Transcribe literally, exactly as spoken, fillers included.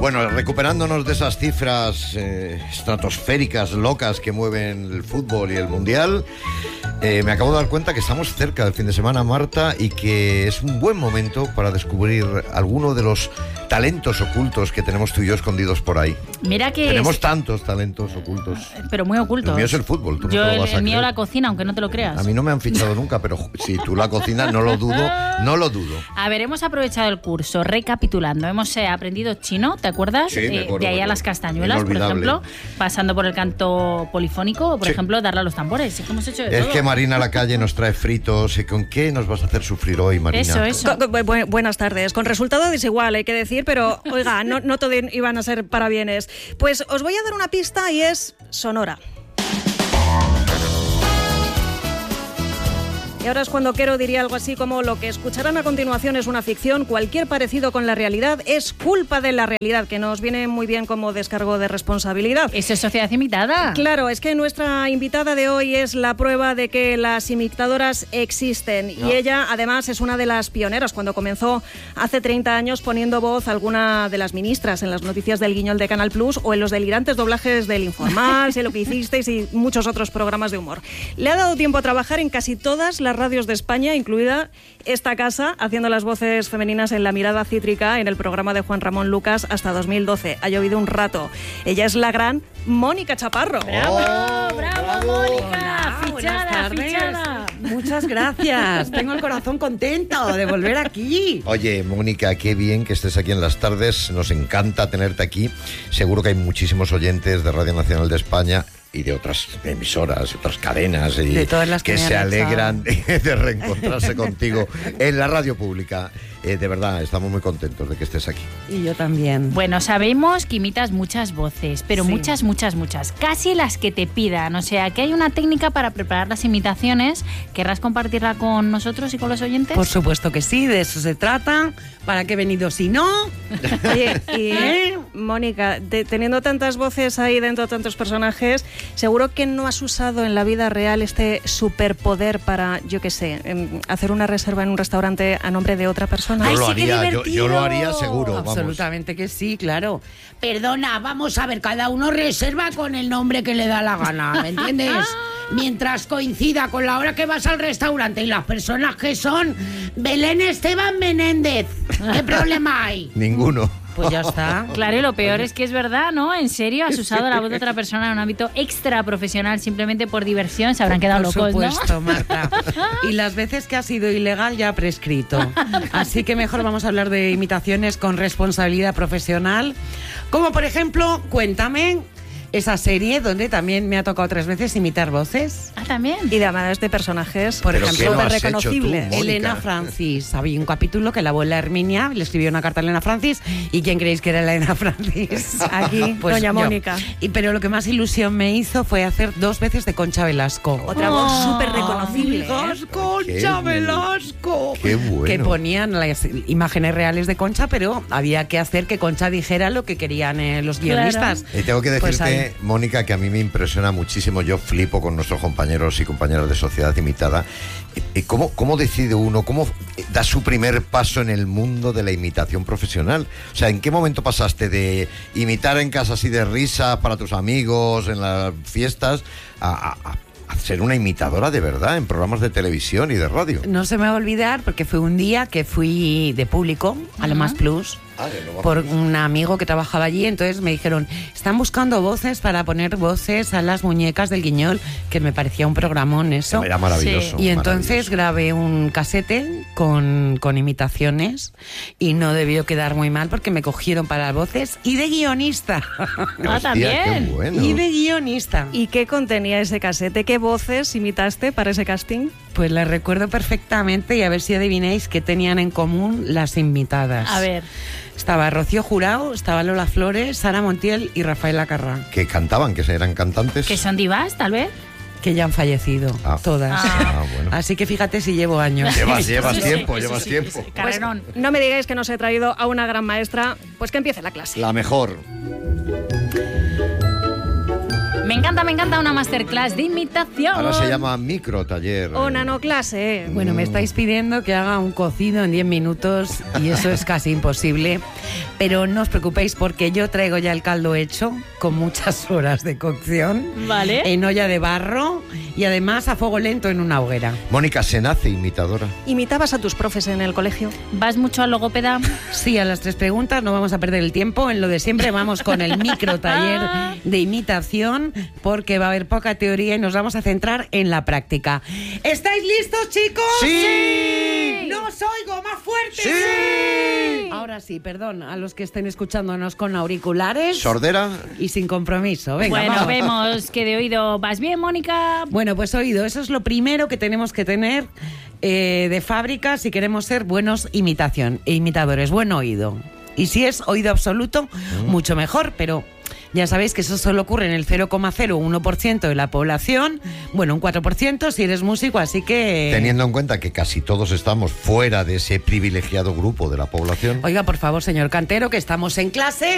Bueno, recuperándonos de esas cifras eh, estratosféricas, locas que mueven el fútbol y el mundial, eh, me acabo de dar cuenta que estamos cerca del fin de semana, Marta, y que es un buen momento para descubrir alguno de los talentos ocultos que tenemos tú y yo escondidos por ahí. Mira que tenemos es... tantos talentos ocultos. Pero muy ocultos. El mío es el fútbol, tú no yo te lo el, vas a el mío creer. la cocina, aunque no te lo creas. A mí no me han fichado nunca, pero si tú la cocinas, no lo dudo, no lo dudo. A ver, hemos aprovechado el curso, recapitulando. Hemos eh, aprendido chino, ¿te acuerdas? Sí, me acuerdo, de ahí me a las acuerdo. castañuelas, por Inolvidable. ejemplo, pasando por el canto polifónico, o por Sí. ejemplo, darle a los tambores. Es que hemos hecho de Es todo. que Marina Lacalle nos trae fritos. ¿Y con qué nos vas a hacer sufrir hoy, Marina? Eso, eso. Co- bu- bu- buenas tardes. Con resultado desigual, hay que decir, pero oiga, no, no todo iban a ser parabienes. Pues os voy a dar una pista y es Sonora. Y ahora es cuando Quero diría algo así como: lo que escucharán a continuación es una ficción, cualquier parecido con la realidad es culpa de la realidad, que nos viene muy bien como descargo de responsabilidad. Eso es sociedad imitada. Claro, es que nuestra invitada de hoy es la prueba de que las imitadoras existen. No. Y ella, además, es una de las pioneras cuando comenzó hace treinta años poniendo voz a alguna de las ministras en las noticias del Guiñol de Canal Plus o en los delirantes doblajes del Informal, Sé lo que hicisteis y muchos otros programas de humor. Le ha dado tiempo a trabajar en casi todas las radios de España, incluida esta casa, haciendo las voces femeninas en La Mirada Cítrica en el programa de Juan Ramón Lucas hasta dos mil doce. Ha llovido un rato. Ella es la gran Mónica Chaparro. ¡Bravo, Oh, bravo, bravo. Mónica! Hola, buenas Fichada, tardes. fichada. Muchas gracias. Tengo el corazón contento de volver aquí. Oye, Mónica, qué bien que estés aquí en las tardes. Nos encanta tenerte aquí. Seguro que hay muchísimos oyentes de Radio Nacional de España y de otras emisoras, otras cadenas, y De todas las que que me se han alegran de reencontrarse contigo en la radio pública. Eh, de verdad, estamos muy contentos de que estés aquí. Y yo también. Bueno, sabemos que imitas muchas voces, pero Sí. muchas, muchas, muchas. Casi las que te pidan. O sea, que hay una técnica para preparar las imitaciones. ¿Querrás compartirla con nosotros y con los oyentes? Por supuesto que sí, de eso se trata. ¿Para qué he venido si no? Oye, y ¿Eh? Mónica, de- teniendo tantas voces ahí dentro, tantos personajes, seguro que no has usado en la vida real este superpoder para, yo qué sé, em, hacer una reserva en un restaurante a nombre de otra persona. Yo ¡Ay, lo sí, qué haría, yo, yo lo haría divertido! seguro, vamos. Absolutamente que sí, claro. Perdona, vamos a ver, cada uno reserva con el nombre que le da la gana, ¿me entiendes? Mientras coincida con la hora que vas al restaurante y las personas que son Belén Esteban Menéndez. ¿Qué problema hay? Ninguno. Pues ya está. Claro, y lo peor es que es verdad, ¿no? En serio, has usado la voz de otra persona en un ámbito extra profesional simplemente por diversión, se habrán quedado Por locos, supuesto, ¿no? Marta. Y las veces que ha sido ilegal ya ha prescrito. Así que mejor vamos a hablar de imitaciones con responsabilidad profesional. Como por ejemplo, cuéntame, esa serie donde también me ha tocado tres veces imitar voces. Ah, también. Y de además de personajes, Por ¿Pero ejemplo, qué no has reconocibles. hecho tú, Mónica? Elena Francis. Había un capítulo que la abuela Herminia le escribió una carta a Elena Francis. ¿Y quién creéis que era Elena Francis? Aquí, doña yo. Mónica. Y, pero lo que más ilusión me hizo fue hacer dos veces de Concha Velasco. Otra voz Oh, súper reconocible. ¿eh? Amigas, Qué Concha bu- Velasco. qué bueno. Que ponían las imágenes reales de Concha, pero había que hacer que Concha dijera lo que querían eh, los Claro. guionistas. Y tengo que Pues decirte, ahí. Mónica, que a mí me impresiona muchísimo. Yo flipo con nuestros compañeros y compañeras de Sociedad Imitada. Eh, eh, ¿Cómo, cómo decide uno, cómo eh, da su primer paso en el mundo de la imitación profesional? O sea, ¿en qué momento pasaste de imitar en casa así de risa para tus amigos, en las fiestas, a, a- a ser una imitadora de verdad en programas de televisión y de radio? No se me va a olvidar porque fue un día que fui de público a Lo Más Plus por un amigo que trabajaba allí. Entonces me dijeron, están buscando voces para poner voces a las muñecas del Guiñol, que me parecía un programón eso. Era maravilloso. Sí. Y entonces maravilloso. grabé un casete con, con imitaciones y no debió quedar muy mal porque me cogieron para voces y de guionista. Ah, Hostia, también. qué bueno. Y de guionista. ¿Y qué contenía ese casete? ¿Qué voces imitaste para ese casting? Pues la recuerdo perfectamente y a ver si adivináis qué tenían en común las invitadas. A ver. Estaba Rocío Jurado, estaba Lola Flores, Sara Montiel y Rafaela Carrá, Que cantaban, que eran cantantes. ¿Que son divas, tal vez? que ya han fallecido, Ah. todas. Ah, bueno. Así que fíjate si llevo años. Llevas, llevas Sí, sí, tiempo, sí, llevas sí, tiempo. sí, sí. Carrerón. Pues no me digáis que no os he traído a una gran maestra, pues que empiece la clase. La mejor. Me encanta, me encanta una masterclass de imitación. Ahora se llama micro taller. O nanoclase. Bueno, me estáis pidiendo que haga un cocido en diez minutos y eso es casi imposible. Pero no os preocupéis porque yo traigo ya el caldo hecho con muchas horas de cocción. Vale. En olla de barro y además a fuego lento en una hoguera. Mónica, se nace imitadora. ¿Imitabas a tus profes en el colegio? ¿Vas mucho al logopeda? Sí, a las tres preguntas, no vamos a perder el tiempo. En lo de siempre vamos con el micro taller de imitación porque va a haber poca teoría y nos vamos a centrar en la práctica. ¿Estáis listos, chicos? ¡Sí! ¡No os oigo! ¡Más fuerte! ¡Sí! Ahora sí, perdón, a los que estén escuchándonos con auriculares. ¿Sordera? Y sin compromiso. Venga, bueno, vamos. vemos que de oído vas bien, Mónica. Bueno, pues oído, eso es lo primero que tenemos que tener eh, de fábrica si queremos ser buenos imitación, e imitadores, buen oído. Y si es oído absoluto, mm. mucho mejor, pero ya sabéis que eso solo ocurre en el cero coma cero uno por ciento de la población, bueno, un cuatro por ciento si eres músico, así que... Teniendo en cuenta que casi todos estamos fuera de ese privilegiado grupo de la población. Oiga, por favor, señor Cantero, que estamos en clase